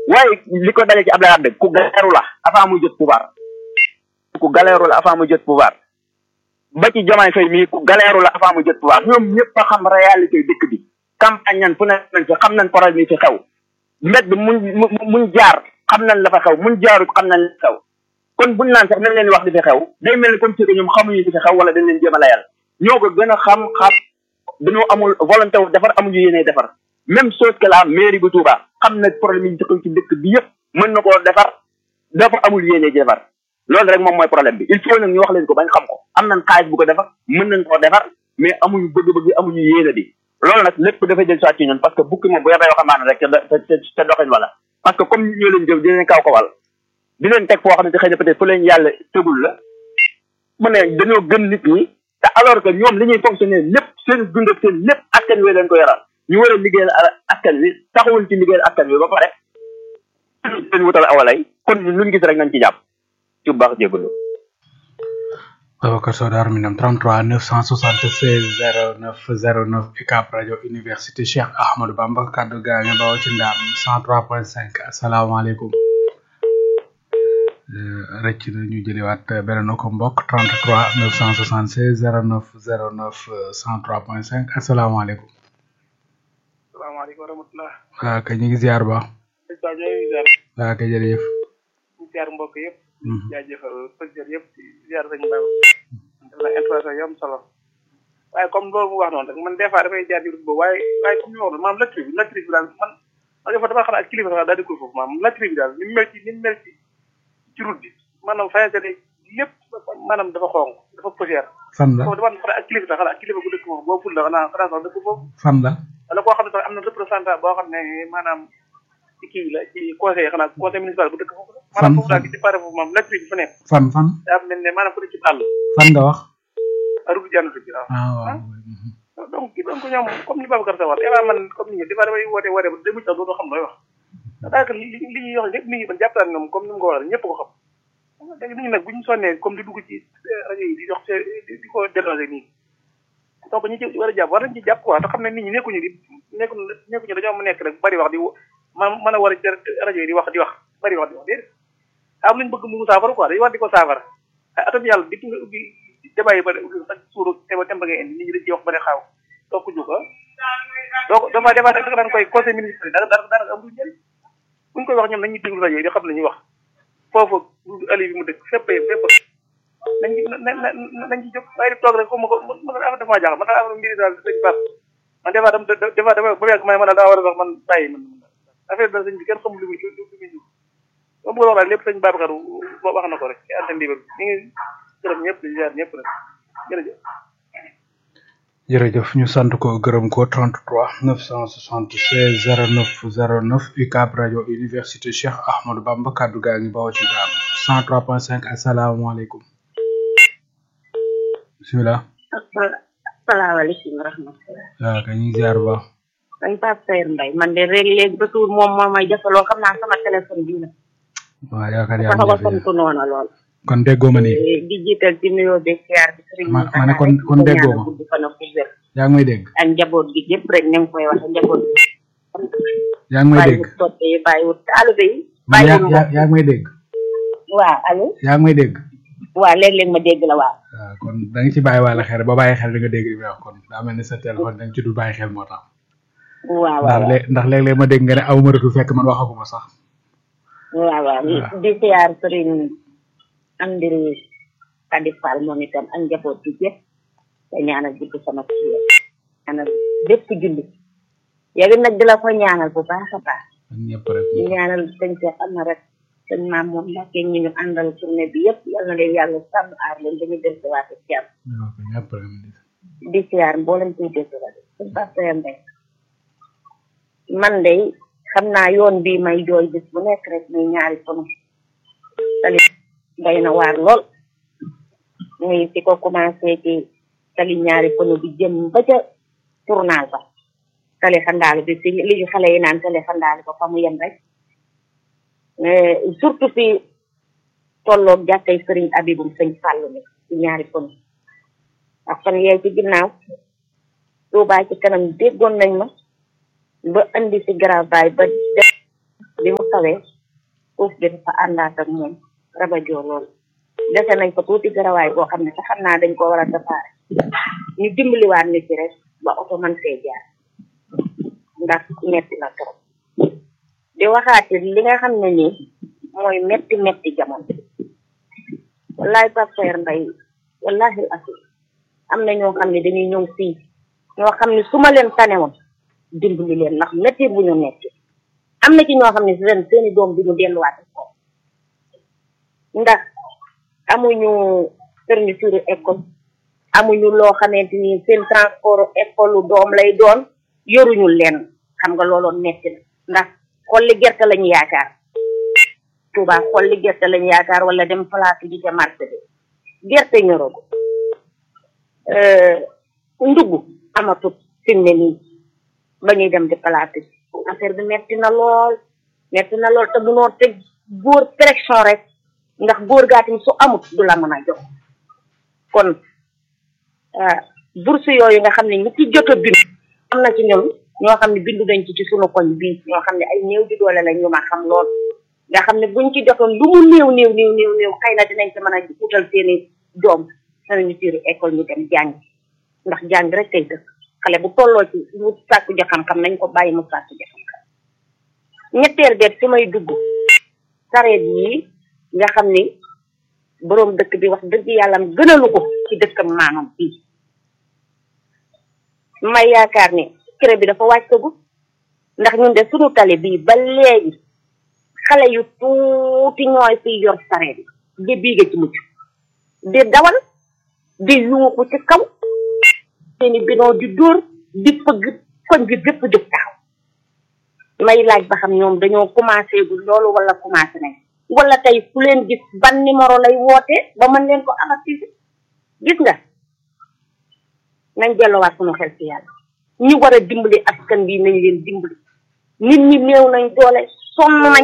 waaye li ko dalee ci Abdoulaye Wade ku galeeru la avant muy jot pouvoir ba ci Diomaye Faye mii ku galeeru la avant muy jot pouvoir ñoom ñëpp a xam réalité dëkk bi campagne nan fu ne nañ fi xam nañ problème yi fi xew mbedd muñ jaar xam nañ la fa xew muñ jaarut xam nañ la fa xew kon buñ naan sax nañ leen wax di fi xew day mel ni comme si que ñoom xamuñu di fi xew wala dañ leen jéem a layal ñoo ko gën a xam dañoo amul volonté wu defar amuñu yéene defar même chose que la mairie bu Touba xam na problème yi ñu ci dëkk bi yëpp mën na koo defar dafa amul yéene defar loolu rek moom mooy problème bi il faut nag ñu wax leen ko bañ xam ko am nañ xaalis bu ko defar mën nañ koo defar mais amuñu bëgg-bëgg amuñu yéene bi loolu nag lépp dafay jël soit ci ñun parce que bukki moom bu yebee waxambaane rek te doxin wala parce que comme ñoo leen jël di leen kaw kawal di leen teg foo xam ne xëy na peut-être fu leen yàlla tegul la mu ne dañoo gën nit ñi te alors que ñoom li ñuy fonctionner lépp seen dund ak seen lépp askan wi leen ko yoral ñu war a liggéeyal askan wi taxawul ci liggéeyal askan wi ba pare seen wutal awalay kon ñun luñ gis rek nañ ci jàpp ci bu baax jégalu. Babacar Sow Darou Minam 33 976 09 09 UCAB rajo université Cheikh Ahmadou Bamba kaddu gaa ngi bawoo ci Ndam 103.5 asalaamaaleykum. rëcc na ñu jëliwaat beneen ko mbokk 33 976 09 09 103.5 asalaamaaleykum. salaamaaleykum wa rahmatulah. waaw kay ñu ngi ziar ba. waaw kay jërëjëf. ñu ziar mbokk yëpp. jaajëfal pëjër yëpp ziar sañ Ba. def na intervention yu am solo. waaye comme loolu mu wax noonu rek man des fois dafay jaar ci route boobu waaye comme ni ma wax noonu maanaam latri bi daal man dafa damaa xam ne ak kilifa sax daal di ko foofu maanaam latri bi daal ni mu mel ci route bi maanaam fayante ne lépp maanaam dafa xonq dafa poussière. fan la foofu dama xanaa ak kilifa sax xanaa ak kilifa bu dëkk foofu boo ful la xanaa sax dëkk foofu. fan la. wala koo xam ne sax am na représentant boo xam ne maanaam ci kii la ci conseil xanaa conseil municipal bu dëkk foofu la. maanaam foofu daal di pare foofu moom latri bi fa nekk. fan. daa mel ne maanaam fu ne ci àll. fan nga wax. route jànnatu bi waaw. donc ñoom comme ni Babacar Sow wax man comme ni dafa damay woote ba demu tax dootoo xam looy wax daanaka li ñuy wax ñëpp nit ñi man jàpp naa ñoom comme ni mu ko waxee ñëpp ko xam léegi nit ñi nag bu ñu sonnee comme di dugg ci rajo yi di dox di ko déranger nii donc ñi ci war a jàpp war nañ ci jàpp quoi te xam ne nit ñi nekkuñu dañoo mu nekk rek bari wax di mën a war a rajo yi di wax bari wax déedéet am nañ bëgg mu saafara quoi dañuy wax di ko saafara ay atam yàlla di nga ubbi débat yi ba sax suuru tem ba ngay indi nit ñi dañ ciy wax ba ne xaaw toog ko jóg donc dafa da nga daan koy conseil municipal dara amul njëriñ buñ koy wax ñoom nañuy déglu rajo yi di xam la ñuy wax foofu ali bi mu dëkk fépp nañ ci jóg waaye di toog rek comme ma dafa dafa jaaxal man daal am mbiri daal sëñ Bass man des fois dama ba yàgg ma ne daa war a wax man bàyyi man affaire da sëñ bi kenn xamul lu muy jóg ba mu wax daal lépp sëñ Babacar wax na ko rek ci antenne libre bi ñu ngi gërëm ñëpp di ziar ñëpp rek jërëjëf ñu sant ko gërëm ko 33 976 09 09 UCAB rajo université Cheikh Ahmadou Bamba kaddu gaa ngi bawoo ci Ndam 103.5 asalaamaaleykum. bisimilah. asalaamaaleykum wa rahmatulah. waaw kay ñu ngi ziar ba. dañ Pape Sayer Mbaye man de léegi retour moom moo may jafaloo xam naa sama téléphone bii la. waaw yaakaar yaa ngi jafe noonu lool. kon déggoo ma nii. di jiital ci nuyoo beeg siyaar bi. ma ne kon déggoo ma. yaa ngi may dégg. ak njaboot gi yëpp rek ni nga koy waxee njaboot gi. yaa ngi may dégg bàyyiwut toppee bàyyiwut allo bi. yaa ngi may dégg. waaw allo. yaa ngi may dégg. waaw léeg-léeg ma dégg la waaw. waaw kon da nga ci bàyyi wàll xel ba bàyyi xel di nga dégg li may wax kon daa mel ni sa téléphone da nga ci dul bàyyi xel moo tax. waaw ndax léeg-léeg ma dégg nga ne aw ma rëtu fekk man waxaguma sax. waaw di siyaar Serigne Andiri Kadi Fall moom itam ak njaboot gi yëpp te ñaanal juddu sama kii ñaanal bépp julli yow it nag di la ko ñaanal bu baax a baax. ñëpp rek ñaanal sëñ Cheikh am na rek sëñ maam moom Mbacke ñu ñu àndal journée bi yëpp yal na leen yàlla sàmm aar leen dañuy dem si waate ci am. ñëpp rek di siyaar mboolem kuy dégg la de sëñ Pape Mbaye man de xam naa yoon bii may jooy bis bu nekk rek muy ñaari sonu tali day na waar lool muy fi ko commencé ci tali ñaari pono bi jëm ba ca tournal ba tali xandaalu bi fi li xale yi naan tali xandaalu ba fa mu yem rek surtout fi tolloog jàkkay sëriñ Abibum sëñ Fàllu ni ci ñaari pono ak fan yee ci ginnaaw Tuubaa ci kanam déggoon nañ ma ba andi si garab baay ba def bi mu tawee suuf bi dafa àndaat ak moom rabajoo lool dese nañ ko tuuti garawaay boo xam ne te xam naa dañ ko war a tasaare ñu dimbaliwaat ñu ci rek ba oto man fee jaar ndax metti na trop di waxaati li nga xam ne nii mooy metti jamono wallaay Pape Mbay wallahi asi am na ñoo xam ne dañuy ñëw fii ñoo xam ne su ma leen tanewoon dimbali leen ndax metti bu ñu nekk am na ci ñoo xam ne ren seeni doom bi ñu delluwaat ko ndax amuñu fourniture école amuñu loo xamante ni seen transport école doom lay doon yoruñu leen xam nga looloon metti na ndax xolli gerte lañu yaakaar Touba xolli gerte lañu yaakaar wala dem place ji ca marché bi gerte ñorogu ndugg amatut fi mu ne nii ba ñuy dem di place bi affaire bi metti na lool te munoo teg góor pression rek ndax góor gaatim su amut du la mën a jox kon bourse yooyu nga xam ne ñi ci jot a bind am na ci ñoom ñoo xam ne bindu nañ ci sunu koñ bii ñoo xam ne ay néew di doole la ñu ma xam lool nga xam ne buñ ci jotoon lu mu néew xëy na dinañ ci mën a utal seeni doom danañu tiiri école ñu dem jàng ndax jàng rek tey dëkk xale bu tolloo ci mu sàkku ja xam-xam nañ ko bàyyi mu sàkku ja xam-xam ñetteel beet fi may dugg sareet yi nga xam ni boroom dëkk bi wax dëgg yàlla gënalu ko ci dëkkam maamam bii may yaakaar ni cré bi dafa wàccagu ndax ñun de sunu tali bii ba léegi xale yu tuuti ñooy fiy yor sareet yi di biige ci mucc di dawal di yuuxu ci kaw seeni binoo di dóor di fëgg koñ bi bépp jóg taxaw may laaj ba xam ñoom dañoo commencé gu loolu wala commencé nañ wala tey ku leen gis ban numéro lay woote ba mën leen ko avertir gis nga nañ delluwaat sunu xel ci yàlla ñi war a dimbali askan bi nañ leen dimbali nit ñi néew nañ doole sonn nañ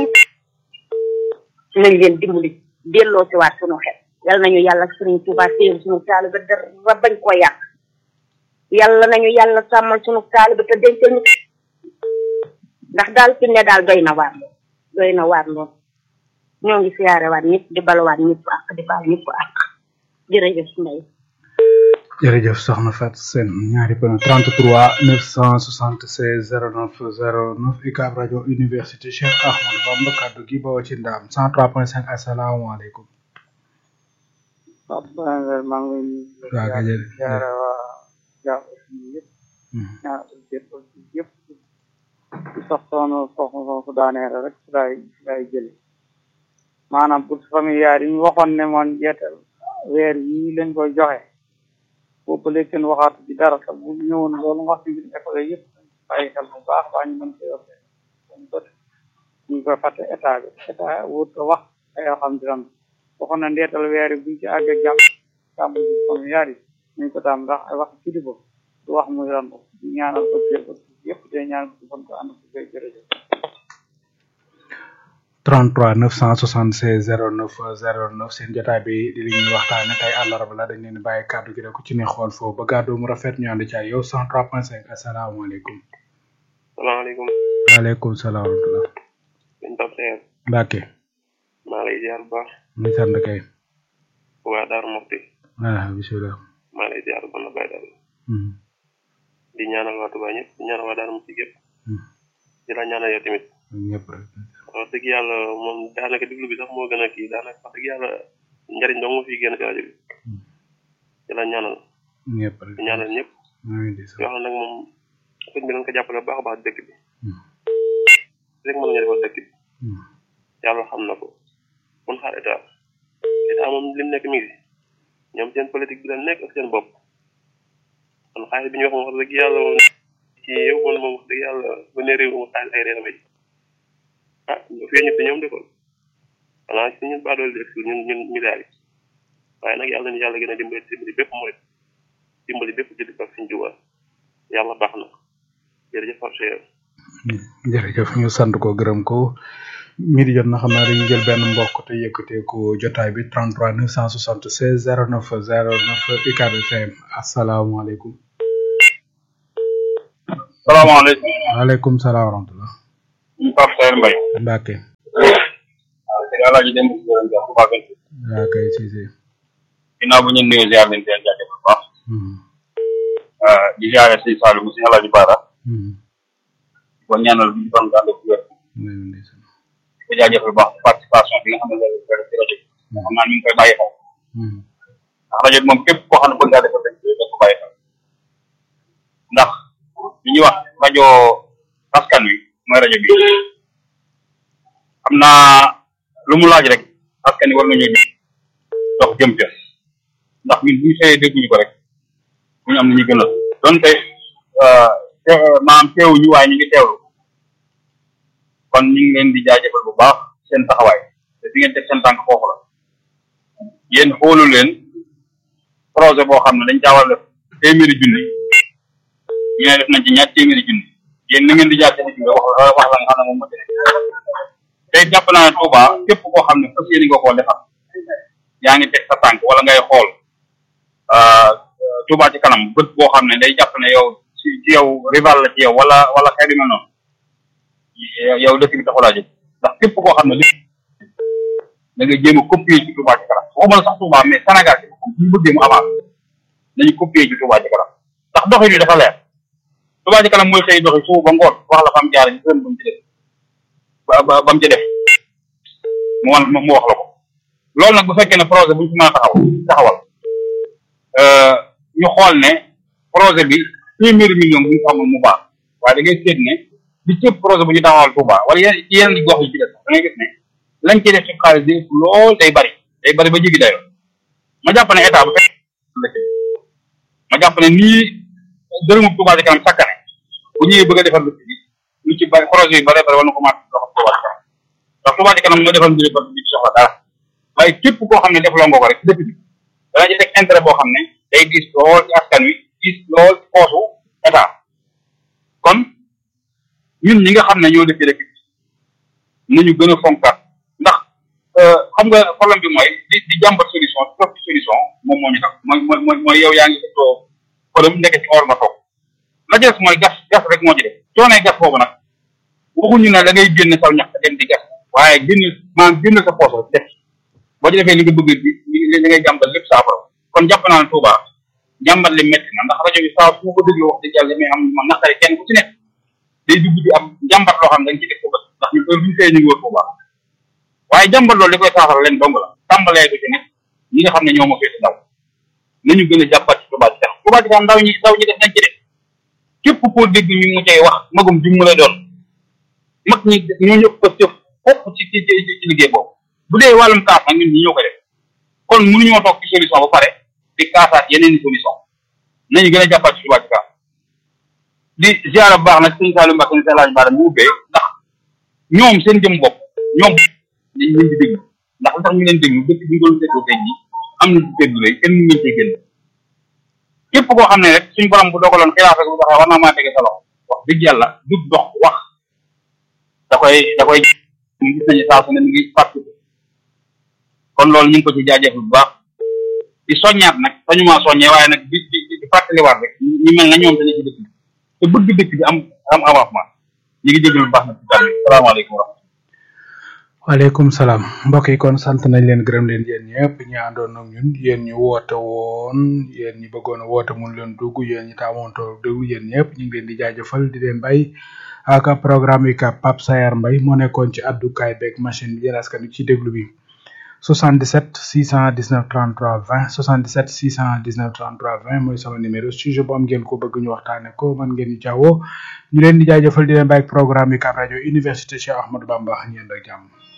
leen dimbali delloo si waat sunu xel yal nañu yàlla Sëriñ Tuubaa téyel sunu taalibe dara bañ ko yàq yàlla nañu yàlla sàmmal sunu taalibe te dencal ñu ndax daal fi ne daal doy na waar lool ñoo ngi siyaare waat ñëpp di balawaat ñëpp ak di baal ñëpp ak jërëjëf Mbaye jërëjëf soxna Fatou Sène ñaari pono 33 976 09 09 UCAB rajo université Cheikh Ahmadou Bamba kaddu gi bawoo ci ndaam 103.5 asalaamaaleykum. Papa maa ngi waaw kay jërëjëf jaara waa jaaw yëpp ñaar yëpp sax soxna daaneel rek lay jële maanaam pour familial yi ñu waxoon ne moon jeetal weer yi leen koy joxe boobu léegi kenn waxaatu ci dara te bu ñëwoon loolu nga wax ci biir école yëpp bàyyi xel bu baax baa ñu mën ko yor ñu koy fàtte état wut ko wax ay alhamdulilah waxoon na ndeetal weer yi buñ ci àgg ak jàmm tàmm familial yi nañ ko taam ndax ay wax kilifa du wax muy ran ko ñaanal ko yëpp te ñaan ko bon ko ànd ko koy jërëjëf 33 976 09 09 seen jotaay bi di li ñuy waxtaane tey àllarba la dañ leen di bàyyi kàddu gi rek ku ci ne xool foofu ba gàddu mu rafet ñu ànd ci ak yow 103.5 asalaamaaleykum. salaamaaleykum. waaleykum salaam wa rahmatulah. sëñ Pape Seye. Mbacke. maa lay ziar bu baax. ñu sant kay. waa Darou Mouhty. bisimilah. maa lay ziar bu baax daal. di ñaanal waa Touba ñëpp di ñaanal waa Darou Mouhty yëpp. di la ñaanal yow tamit. ñëpp rek. wax dëgg yàlla moom daanaka diglu bi sax moo gën a kii daanaka wax dëgg yàlla njariñ dong moo fi génn ci rajo bi di la ñaanal ñëpp rek di ñaanal ñëpp yoo xam ne nag moom sëñ bi dañ ko jàppale bu baax a baax dëkk bi rek mën nañu defal dëkk bi yàlla xam na ko mun xaar état moom li mu nekk mi ngi ñoom seen politique bi la nekk ak seen bopp kon xaalis bi ñu wax moom wax dëgg yàlla moom ci yow moom wax dëgg yàlla bu ne réew moom xaalis ay réew yi fii ñëpp ñoom de kon xanaa si ñun baadool di rek ñun milliards yi waaye nag yàlla nañu yàlla gën a dimbali bépp mooy dimbali bépp jënd ak suñu juwaat yàlla baax na jërëjëf Fatou jërëjëf ñu sant ko gërëm ko midi jot na xam naa dañuy jël benn mbokk te yëkkatee ko jotaay bi 33 976 09 09 UCAB FM asalaamaaleykum. salaamaaleykum. waaleykum salaam wa rahmatulah. Pape Seye Mbaye. Mbacke. yàlla ji dem ci gërëm jox Touba 28. waaw kay Cissé. ginnaaw bu ñu nuyoo ziar leen seen jaajëf bu baax. di ziare si Saliou mu si El Hadj Bara. ko ñaanal bi ñu doon gànd ak wér. ko jaajëf bu baax participation bi nga xam ne la ci rajo bi. xam naa ni ñu koy bàyyi xel. ndax rajo bi moom képp koo xam ne bëgg ngaa defal rek da ko bàyyi xel. ndax li ñuy wax rajo askan wi mooy rajo bi. xam naa lu mu laaj rek askan wi war nañoo dox jëm ca ndax ñun bu ñu xëyee dégguñu ko rek bu ñu am na ñu gën a donte maam teewuñu waaye ñu ngi teewlu kon ñu ngi leen di jaajëfal bu baax seen taxawaay te di ngeen teg seen tànk foofu la yéen xoolu leen projet boo xam ne dañ caa war a def téeméeri junni ñu ne def nañ ci ñaar téeméeri junni yéen na ngeen di jaar seen junni wax la nga xam ne moom moo ci nekk tey jàpp naa ne Touba képp koo xam ne fas yéene nga koo defar yaa ngi teg sa tànk wala ngay xool Touba ci kanam bët boo xam ne day jàpp ne yow ci yow rival la ci yow wala xeet yu mel noonu yow dëkk bi taxulaa jóg ndax képp koo xam ne li da nga jéem a copier ci Touba ci kanam waxuma la sax Touba mais Sénégal ci boppam ñu bëggee mu avance nañu copier ci Touba ci kanam ndax doxin yi dafa leer Touba ci kanam mooy xëy doxi suuf ba ngoon wax la fam jaar ñu gën ba mu ci def ba mu ci def mu wax la ko loolu nag bu fekkee ne projet bu ñu fi mën a taxawal ñu xool ne projet bi téeméeri million bu ñu ko amoon mu baax waaye da ngay seet ne li cëpp projet bu ñu taxawal Touba wala ci yeneen gox yi ci des da ngay gis ne lañ ci def ci xaalis bi lool day bari ba jéggi dayoo ma jàpp ne état bu fekk ma jàpp ne nii dërëmu Touba ci kanam chaque année bu ñëwee bëgg a defar dëkk bi lu ci bari projet yi bari war na ko mën a doxal Touba ci kanam ndax Touba ci kanam moo defal mbiri ba du ci soxla dara waaye képp koo xam ne def loo nga ko rek dëkk bi dana ci teg intérêt boo xam ne day gis lool ci askan wi gis lool ci poosu état kon ñun ñi nga xam ne ñoo dëkk dëkk bi nañu gën a fonkaat ndax xam nga problème bi mooy di jàmbat solution di toog ci solution moom moo ñu tax mooy yow yaa ngi too problème nekk ci or nga toog la des mooy gas rek moo ci def coonee gas boobu nag waxuñu ne da ngay génn saw ñax dem di gas waaye génn sa poos def boo ci defee li nga bëgg li ngay jàmbat lépp saafara kon jàpp naa ne Touba jàmbat li métti na ndax rajo bi saa su ma ko déglu wax dëgg yàlla mais am ma naqari kenn ku ci nekk day dugg di am jàmbat loo xam ne dañ ci def ko bët ndax ñu heure bu ñu fee ñu ngi wër Touba waaye jàmbat loolu li koy saafara leen dong la tàmbalee du ci nekk ñi nga xam ne ñoo ma féete ndaw nañu gën a jàppat ci Touba ci kanam Touba ci kanam ndaw ñi def nañ ci def képp koo dégg ñu mu cay wax magum jum mu lay doon mag ñi ñoo ñëpp ko jëf fopp ci liggéey boobu bu dee wàllum kaas nag ñun ñi ñoo ko def kon mënuñoo toog ci solution ba pare di kaasaat yeneen solution nañu gën a jàppaat ci Touba ci kanam di ziara bu baax nag sëñ Saliou Mbacke sëñ El Hadj Bara mu ubbee ndax ñoom seen jëm bopp ñoom dañ leen di déglu ndax lu tax ñu leen déglu dëkk bi ñu doon déglu tey jii am na ci déglu lay kenn ñu cee génn képp koo xam ne rek suñ borom bu dogaloon xilaaf rek bu doxee war naa maa tege sa loxo wax dëgg yàlla du dox wax da koy gis nañu saa su ne mu ngi participer kon loolu ñu ngi ko ci jaajëf bu baax di soññaat nag sañu maa soññee waaye nag di fàttaliwaat rek ñu mel na ñoom dañu ci dëkk bi te bëgg dëkk bi am avancement ñu ngi jégalu bu baax nag ci kàddu gi salaamaaleykum wa rahmatulah. waaleykum salaam mbokk yi kon sant nañ leen gërëm leen yéen ñëpp ñi àndoon ak ñun yéen ñu woote woon yéen ñi bëggoon a woote mun leen dugg yéen ñi taamoon toog déglu yéen ñëpp ñu ngi leen di jaajëfal di leen bàyyi ak programme yi ka Pape Sayar Mbaye moo nekkoon ci addukaay beeg machine bi yéen askan wi ci déglu bi 77 619 33 20 77 619 33 20 mooy sama numéro sujet bu am ngeen ko bëgg ñu waxtaane ko man ngeen ñu jaawoo ñu leen di jaajëfal di leen bàyyi programme yi ka rajo Université Cheikh Ahmadou Bamba ñeen ak jàmm